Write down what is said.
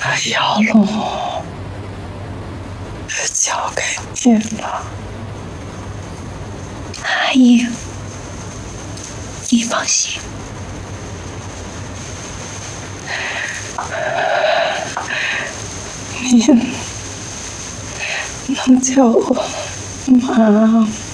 把药龙交给你了， 阿姨，你放心。 你能叫我妈